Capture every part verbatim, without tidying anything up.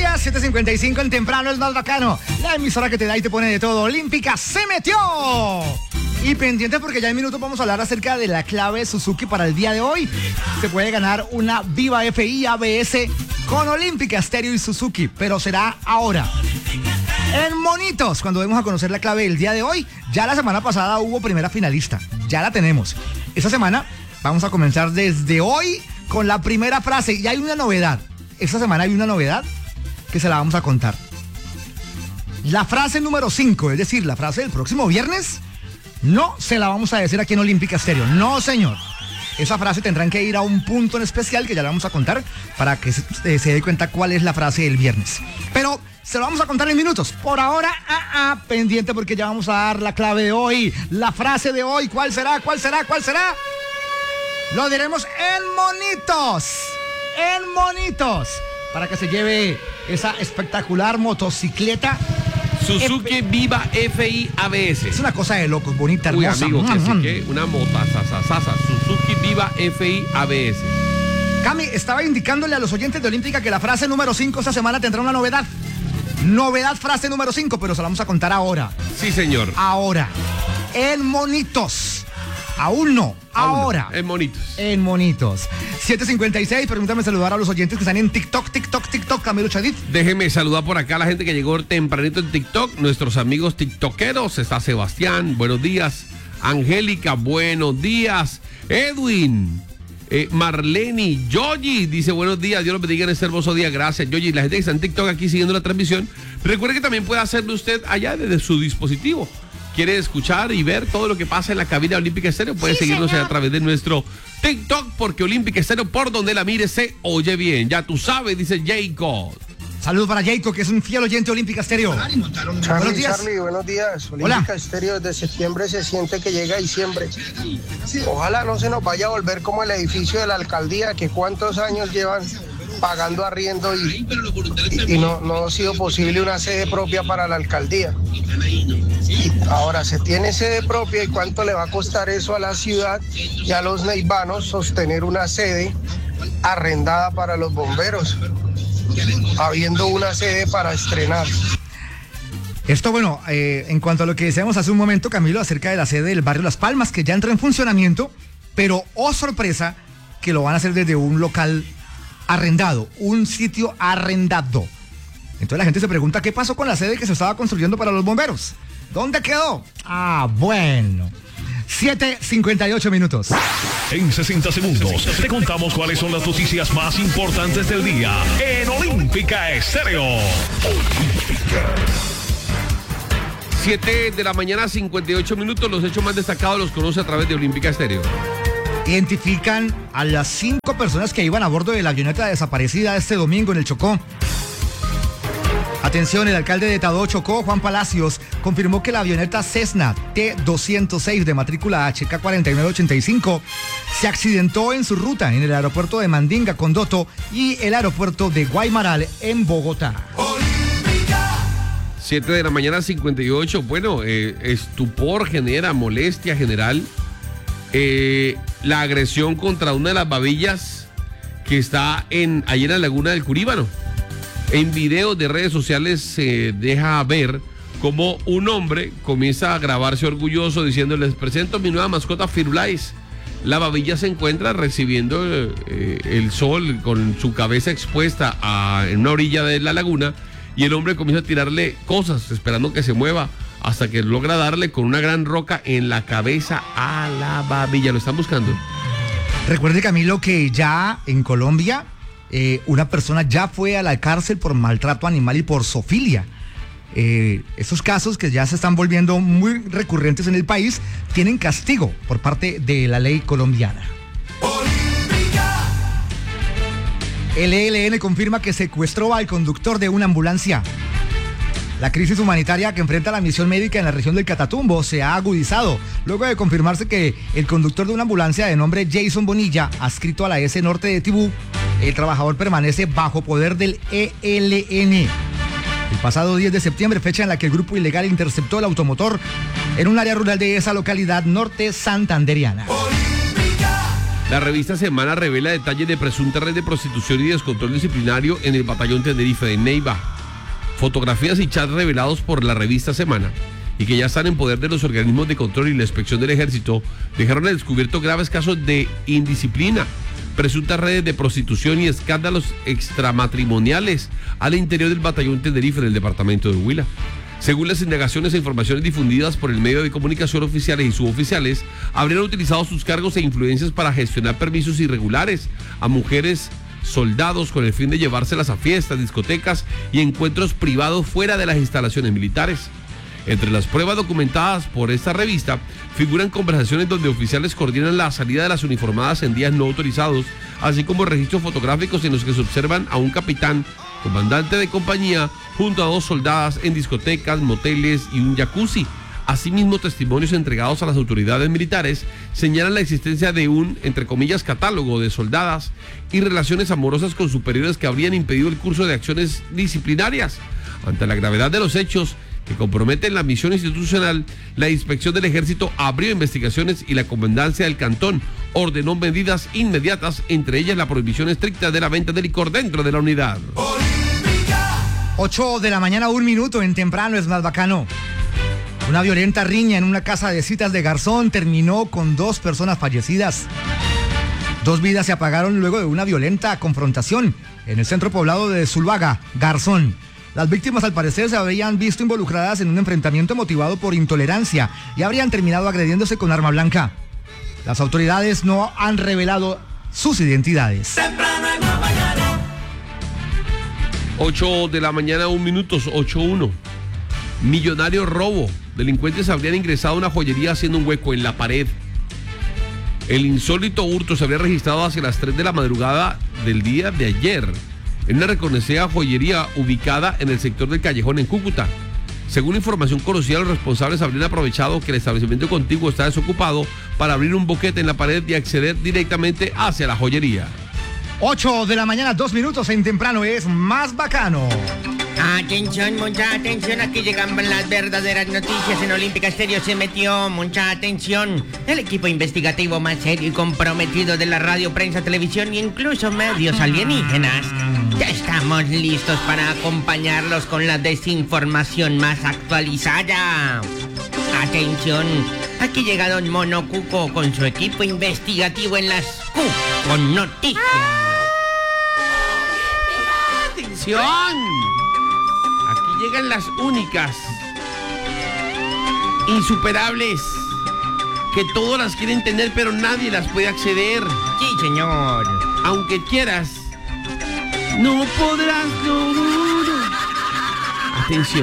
días, siete cincuenta y cinco en Temprano, es más bacano. La emisora que te da y te pone de todo. Olímpica se metió. Y pendiente porque ya en minutos vamos a hablar acerca de la clave Suzuki para el día de hoy. Se puede ganar una Viva F I A B S con Olímpica Stereo y Suzuki, pero será ahora. En Monitos, cuando vamos a conocer la clave del día de hoy. Ya la semana pasada hubo primera finalista, ya la tenemos. Esta semana vamos a comenzar desde hoy con la primera frase. Y hay una novedad, esta semana hay una novedad que se la vamos a contar. La frase número cinco, es decir, la frase del próximo viernes, no se la vamos a decir aquí en Olímpica Stereo, no señor. Esa frase tendrán que ir a un punto en especial que ya la vamos a contar para que se, eh, se dé cuenta cuál es la frase del viernes. Pero se lo vamos a contar en minutos. Por ahora, ah, ah, pendiente porque ya vamos a dar la clave de hoy, la frase de hoy. ¿Cuál será? ¿Cuál será? ¿Cuál será? Lo diremos en Monitos, en Monitos, para que se lleve esa espectacular motocicleta Suzuki F- Viva F I A B S. Es una cosa de locos, bonita, Uy, hermosa. amigo, que mm, sí mm. que una motasasasasa. Suzuki Viva F I A B S. Cami, estaba indicándole a los oyentes de Olímpica que la frase número cinco esta semana tendrá una novedad. Novedad, frase número cinco, pero se la vamos a contar ahora. Sí, señor. Ahora. En Monitos. Aún no. Ahora. En Monitos. En Monitos. siete cincuenta y seis, permítame saludar a los oyentes que están en TikTok, TikTok, TikTok, Camilo Chadid. Déjeme saludar por acá a la gente que llegó tempranito en TikTok, nuestros amigos tiktokeros. Está Sebastián, buenos días. Angélica, buenos días. Edwin, eh, Marleni, Yoyi, dice buenos días, Dios los bendiga en este hermoso día. Gracias, Yoyi. La gente que está en TikTok aquí siguiendo la transmisión, recuerde que también puede hacerlo usted allá desde su dispositivo. ¿Quiere escuchar y ver todo lo que pasa en la cabina Olímpica Estéreo? Puede sí, seguirnos a través de nuestro TikTok, porque Olímpica Estéreo, por donde la mire, se oye bien. Ya tú sabes, dice Jacob. Saludos para Jacob, que es un fiel oyente de Olímpica Estéreo. Charlie, buenos días. Charlie, buenos días. Olímpica Estéreo desde septiembre se siente que llega diciembre. Ojalá no se nos vaya a volver como el edificio de la alcaldía, que cuántos años llevan pagando arriendo y, y, y no, no ha sido posible una sede propia para la alcaldía. Y ahora se tiene sede propia, y cuánto le va a costar eso a la ciudad y a los neivanos sostener una sede arrendada para los bomberos, habiendo una sede para estrenar. Esto, bueno, eh, en cuanto a lo que decíamos hace un momento, Camilo, acerca de la sede del barrio Las Palmas, que ya entró en funcionamiento, pero, oh sorpresa, que lo van a hacer desde un local arrendado, un sitio arrendado. Entonces la gente se pregunta, ¿qué pasó con la sede que se estaba construyendo para los bomberos? ¿Dónde quedó? Ah, bueno. siete cincuenta y ocho minutos. En sesenta segundos te contamos cuáles son las noticias más importantes del día en Olímpica Estéreo. Olímpica. siete de la mañana, cincuenta y ocho minutos. Los hechos más destacados los conoce a través de Olímpica Estéreo. Identifican a las cinco personas que iban a bordo de la avioneta desaparecida este domingo en el Chocó. Atención, el alcalde de Tadó, Chocó, Juan Palacios, confirmó que la avioneta Cessna T doscientos seis de matrícula H K cuarenta y nueve ochenta y cinco se accidentó en su ruta en el aeropuerto de Mandinga, Condoto, y el aeropuerto de Guaymaral en Bogotá. siete de la mañana, cincuenta y ocho. Bueno, eh, estupor genera, molestia general. Eh, la agresión contra una de las babillas que está en, allí en la laguna del Curíbano. En videos de redes sociales se deja ver cómo un hombre comienza a grabarse orgulloso diciendo: les presento mi nueva mascota Firulais. La babilla se encuentra recibiendo eh, el sol con su cabeza expuesta a, en una orilla de la laguna, y el hombre comienza a tirarle cosas esperando que se mueva, hasta que logra darle con una gran roca en la cabeza a la babilla. Lo están buscando. Recuerde, Camilo, que ya en Colombia eh, una persona ya fue a la cárcel por maltrato animal y por zoofilia. Eh, estos casos, que ya se están volviendo muy recurrentes en el país, tienen castigo por parte de la ley colombiana. El E L N confirma que secuestró al conductor de una ambulancia. La crisis humanitaria que enfrenta la misión médica en la región del Catatumbo se ha agudizado luego de confirmarse que el conductor de una ambulancia de nombre Jason Bonilla, adscrito a la S Norte de Tibú, el trabajador permanece bajo poder del E L N. El pasado diez de septiembre, fecha en la que el grupo ilegal interceptó el automotor en un área rural de esa localidad norte santanderiana. La revista Semana revela detalles de presunta red de prostitución y descontrol disciplinario en el batallón Tenerife de Neiva. Fotografías y chats revelados por la revista Semana y que ya están en poder de los organismos de control y la inspección del ejército dejaron al descubierto graves casos de indisciplina, presuntas redes de prostitución y escándalos extramatrimoniales al interior del batallón Tenerife en el departamento de Huila. Según las indagaciones e informaciones difundidas por el medio de comunicación oficiales y suboficiales, habrían utilizado sus cargos e influencias para gestionar permisos irregulares a mujeres soldados con el fin de llevárselas a fiestas, discotecas y encuentros privados fuera de las instalaciones militares. Entre las pruebas documentadas por esta revista figuran conversaciones donde oficiales coordinan la salida de las uniformadas en días no autorizados, así como registros fotográficos en los que se observan a un capitán, comandante de compañía, junto a dos soldadas en discotecas, moteles y un jacuzzi. Asimismo, testimonios entregados a las autoridades militares señalan la existencia de un, entre comillas, catálogo de soldadas y relaciones amorosas con superiores que habrían impedido el curso de acciones disciplinarias. Ante la gravedad de los hechos que comprometen la misión institucional, la inspección del ejército abrió investigaciones y la comandancia del cantón ordenó medidas inmediatas, entre ellas la prohibición estricta de la venta de licor dentro de la unidad. ocho de la mañana, un minuto en Temprano es más bacano. Una violenta riña en una casa de citas de Garzón terminó con dos personas fallecidas. Dos vidas se apagaron luego de una violenta confrontación en el centro poblado de Zuluaga, Garzón. Las víctimas al parecer se habrían visto involucradas en un enfrentamiento motivado por intolerancia y habrían terminado agrediéndose con arma blanca. Las autoridades no han revelado sus identidades. ocho de la mañana, un minuto, ocho uno. Millonario robo. Delincuentes habrían ingresado a una joyería haciendo un hueco en la pared. El insólito hurto se habría registrado hacia las tres de la madrugada del día de ayer en una reconocida joyería ubicada en el sector del Callejón en Cúcuta. Según información conocida, los responsables habrían aprovechado que el establecimiento contiguo está desocupado para abrir un boquete en la pared y acceder directamente hacia la joyería. ocho de la mañana, dos minutos en Temprano es más bacano. Atención, mucha atención, aquí llegan las verdaderas noticias en Olímpica Estéreo. Se metió, mucha atención. El equipo investigativo más serio y comprometido de la radio, prensa, televisión e incluso medios alienígenas. Ya estamos listos para acompañarlos con la desinformación más actualizada. Atención, aquí llega Don Mono Cuco con su equipo investigativo en las Q con noticias. ¡Atención! Aquí llegan las únicas, insuperables, que todos las quieren tener pero nadie las puede acceder. Sí, señor. Aunque quieras, no podrás, no, no, no. Atención.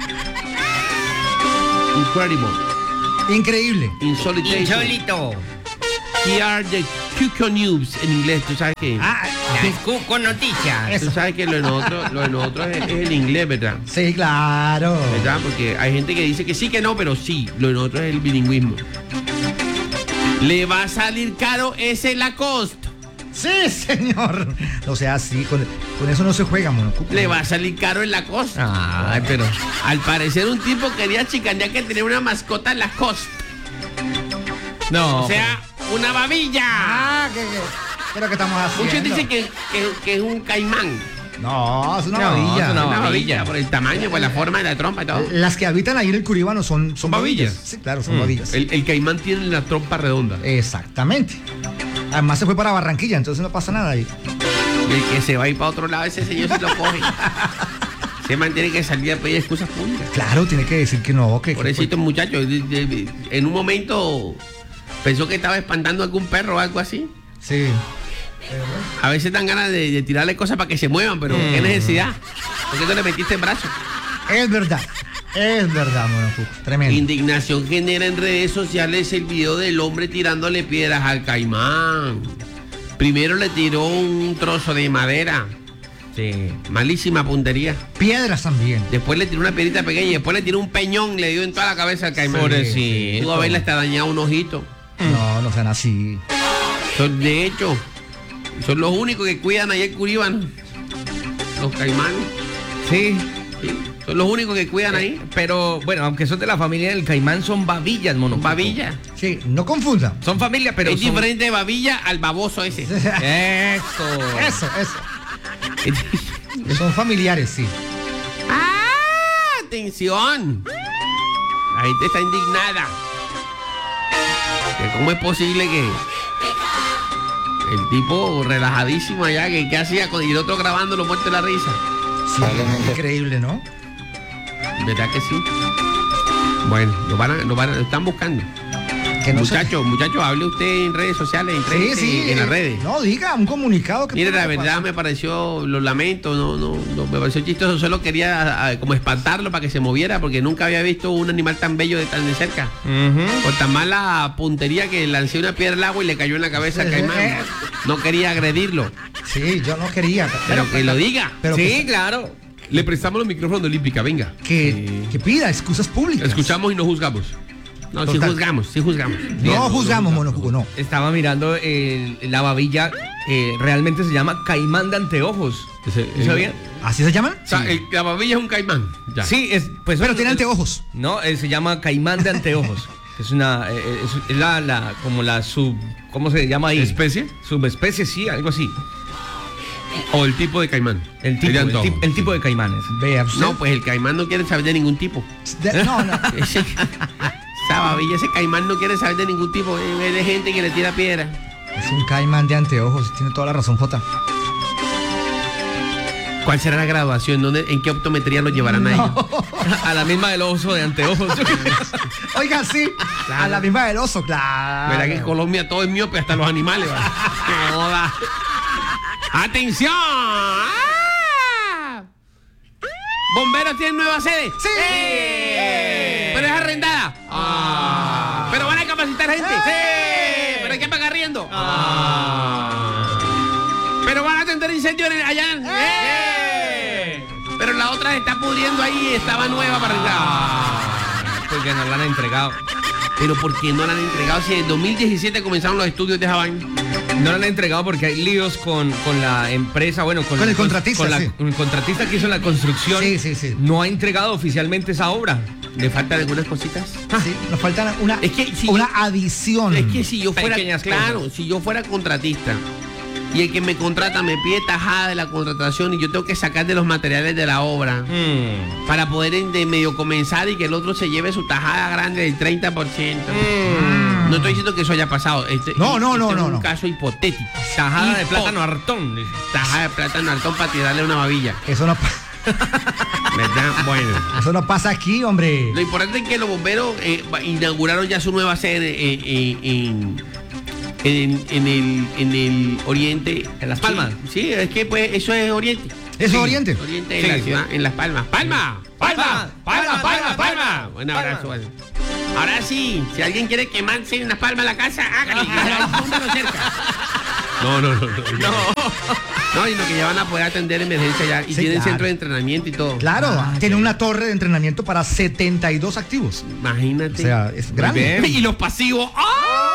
Incredible. Increíble. Insólito. Insólito. Here are the Cuco News en inglés, ¿tú sabes qué? Ah, las Q con noticias. Tú sabes que lo de nosotros, lo de nosotros es, es el inglés, ¿verdad? Sí, claro. ¿Verdad? Porque hay gente que dice que sí, que no, pero sí, lo de nosotros es el bilingüismo. Le va a salir caro ese Lacoste. Sí, señor. O sea, sí, con, con eso no se juega, Mono Cuco. Le va a salir caro el Lacoste. Ay, pero Al parecer un tipo quería chicanear que tenía una mascota Lacoste. no. O sea, una babilla. Ah, ¿qué, qué, qué es lo que estamos haciendo? Muchos dicen que, que, que es un caimán. No, es una No, babilla. es una Una babilla. babilla por el tamaño, por la forma de la trompa y todo. Las que habitan ahí en el Curíbano son, son babillas. babillas. Sí, claro, son Mm. babillas. El, el caimán tiene la trompa redonda. Exactamente. Además se fue para Barranquilla, entonces no pasa nada ahí. Y el que se va a ir para otro lado, ese señor se lo coge. Se mantiene que salir a pedir excusas públicas. Claro, tiene que decir que no, que... Pobrecito muchacho, de- de- de- en un momento pensó que estaba espantando a algún perro o algo así. Sí. A veces dan ganas de, de tirarle cosas para que se muevan, pero ¿qué necesidad? ¿Por qué no le metiste el brazo? Es verdad. Es verdad, Mono Cuco. Tremendo. Indignación genera en redes sociales el video del hombre tirándole piedras al caimán. Primero le tiró un trozo de madera. Sí. Malísima puntería. Piedras también. Después le tiró una piedrita pequeña y después le tiró un peñón, le dio en toda la cabeza al caimán. Pobrecito. Pudo haberle hasta dañado un ojito. No, no sean así. Son, de hecho, son los únicos que cuidan ahí el Curíbano. Los caimanes. Sí. Sí, son los únicos que cuidan ahí. Pero bueno, aunque son de la familia del caimán, son babillas, mono. Babilla. Sí, no confundan. Son familia, pero es son... diferente de babilla al baboso ese. Eso. Eso, eso. Son familiares, sí. ¡Ah! ¡Atención! La gente está indignada. ¿Cómo es posible que el tipo relajadísimo allá, que, que hacía con y el otro grabando lo muerto de la risa? Sí, increíble, ¿no? ¿Verdad que sí? Bueno, lo van a, lo van a, lo están buscando. Que no muchachos, se... muchachos, hable usted en redes sociales, en, sí, redes, sí, en las redes. No, diga un comunicado que... Mire, la verdad me pareció, lo lamento, no, no, no, me pareció chistoso, solo quería a, como espantarlo para que se moviera, porque nunca había visto un animal tan bello de tan de cerca. Uh-huh. Por tan mala puntería que lancé una piedra al agua y le cayó en la cabeza al caimán. No quería agredirlo. Sí, yo no quería. Pero, pero que lo diga. Pero sí, que, claro. Le prestamos los micrófonos de Olímpica, venga. Que, Eh, que pida excusas públicas. Escuchamos y no juzgamos. No, sí Total. juzgamos, sí juzgamos. No juzgamos, monojugo, no. Estaba mirando el- la babilla, eh, realmente se llama caimán de anteojos. Ese- ¿Sí ¿Sabía? ¿Así se llaman? O sea, el- la babilla es un caimán. Ya. Sí, es, pues Pero son- tiene anteojos. No, eh, se llama caimán de anteojos. Es una, eh, eh, es, es la, la, como la sub, ¿cómo se llama ahí? ¿Especie? Subespecie, sí, algo así. O el tipo de caimán. El tipo, de el, antojo. tipo- el tipo de caimanes. Vea usted. No, pues el caimán no quiere saber de ningún tipo. De- no, no. Ese, esa babilla, ese caimán no quiere saber de ningún tipo. Es de gente que le tira piedra. Es un caimán de anteojos. Tiene toda la razón, Jota. ¿Cuál será la graduación? ¿Dónde, ¿En qué optometría lo llevarán a ellos? A la misma del oso de anteojos. Oiga, sí. Claro. A la misma del oso, claro. ¿Verdad que en Colombia todo es miope, hasta los animales? ¿Verdad? ¡Qué joda! ¡Atención! ¡Ah! ¿Bomberos tienen nueva sede? ¡Sí! ¡Eh! ¿Pero es arrendada? Ah. ¿Pero van a capacitar gente? ¡Sí! ¿Pero hay que pagar riendo? Ah. ¿Pero van a atender incendios en- allá? en- ¡Eh! Pero la otra se está pudriendo ahí y estaba nueva para arreglar. Porque no la han entregado. Pero ¿por qué no la han entregado? Si en dos mil diecisiete comenzaron los estudios de esa vaina. No la han entregado porque hay líos con, con la empresa, bueno, con, Con el contratista, con la- sí. con el contratista que hizo la construcción. Sí, sí, sí. No ha entregado oficialmente esa obra. ¿Le faltan algunas cositas? Sí, nos falta una, Es que si una yo- adición. Es que si yo fuera, Pequeñas claro, cosas. si yo fuera contratista y el que me contrata me pide tajada de la contratación y yo tengo que sacar de los materiales de la obra Mm. para poder en- de medio comenzar y que el otro se lleve su tajada grande del treinta por ciento. Mm. No estoy diciendo que eso haya pasado. Este, No, no, este no, es no, un no. caso hipotético. Tajada de Hipo- plátano hartón. dice. Tajada de plátano hartón para tirarle una babilla. Eso no, pa- ¿Verdad? Bueno. eso no pasa aquí, hombre. Lo importante es que los bomberos eh, va- inauguraron ya su nueva sede eh, eh, en, en, en el, en el oriente. ¿En Las Palmas? Sí, sí, es que pues eso es oriente. ¿Eso es Sí, Oriente? Oriente de Sí, la sí. ciudad, en Las Palmas. ¡Palma! ¡Palma! ¡Palma! ¡Palma! ¡Palma! Un abrazo. Palma. Bueno. Ahora sí, si alguien quiere quemarse en Las Palmas la casa, hágale. Hay un número cerca. No, no, no, no. No, no y lo que ya van a poder atender emergencia ya. Y Sí, tienen claro. centro de entrenamiento y todo. Claro, Ah, tiene ok. una torre de entrenamiento para setenta y dos activos. Imagínate. O sea, es grande. bien. Y los pasivos. ¡Ah!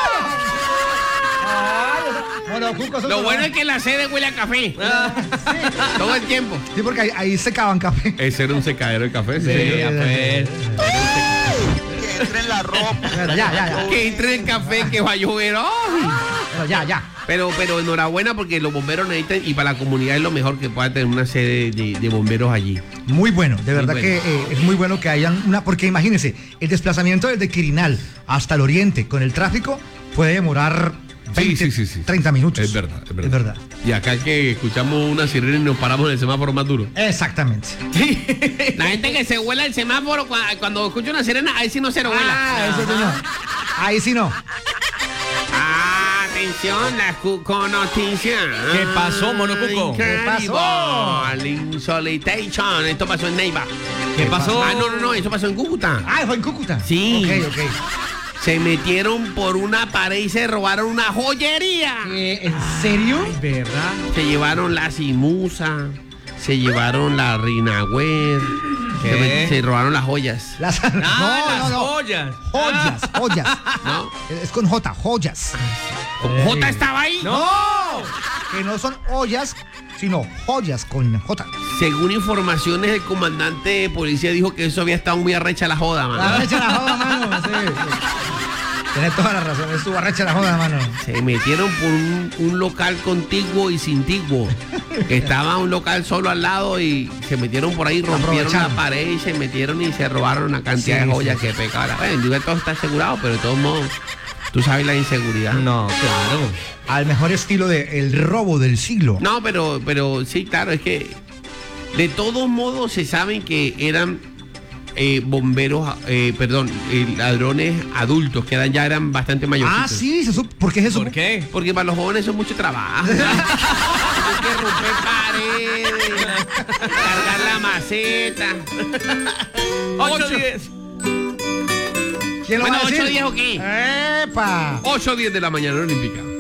Lo bueno es que la sede huele a café. Todo el tiempo. Sí, porque ahí, ahí secaban café. Ese era un secadero de café. Sí, ya, pues. Que entre en la ropa. Bueno, ya, ya, ya. Que entre el café que va a llover. ¡Ay! Bueno, ya, ya. Pero, pero enhorabuena porque los bomberos necesitan y para la comunidad es lo mejor que pueda tener una sede de, de bomberos allí. Muy bueno, de verdad bueno. que eh, es muy bueno que hayan una, porque imagínense, el desplazamiento desde Quirinal hasta el oriente con el tráfico puede demorar veinte, treinta minutos. Es verdad, es verdad. Es verdad. Y acá que escuchamos una sirena y nos paramos en el semáforo más duro. Exactamente. La gente que se vuela el semáforo cua- cuando escucha una sirena, ahí sí no se lo vuela. Ah, eso sí no. Ahí sí no. Atención, la cuco noticia. ¿Qué pasó, Monocuco? ¿Qué pasó? Insolitation. Esto pasó en Neiva. ¿Qué pasó? Ah, no, no, no, eso pasó en Cúcuta. Ah, fue en Cúcuta. Sí. Ok, ok. Se metieron por una pared y se robaron una joyería. Eh, ¿En serio? ¿Verdad? Se llevaron la Simusa, se llevaron la Rinagüer, ¿Qué? se, met- se robaron las joyas. Las, Ah, no, las no, no. joyas. Joyas, joyas. ¿No? Es con J, joyas. ¿J estaba ahí? ¡No! Que no son ollas sino joyas con J. Según informaciones, el comandante de policía dijo que eso había estado muy arrecha la joda, mano. Arrecha la joda, mano. Sí, sí. Tienes toda la razón, estuvo arrecha la joda, mano. Se metieron por un, un local contiguo y sin tiguo. Estaba un local solo al lado y se metieron por ahí, rompieron la pared y se metieron y se robaron una cantidad sí, de joyas sí. que pecada. Bueno, digo, todo está asegurado, pero de todos modos, tú sabes la inseguridad. No, claro. Al mejor estilo de el robo del siglo. No, pero, pero sí, claro, es que de todos modos se saben que eran eh, bomberos, eh, perdón, eh, ladrones adultos, que eran, ya eran bastante mayores. Ah, sí, se ¿por qué es eso? ¿Por qué? Porque para los jóvenes eso es mucho trabajo. Hay que romper paredes, cargar la maceta. ocho diez. ¿Quién lo bueno, va a decir? ocho diez o qué? ¡Epa! ocho diez de la mañana olímpica.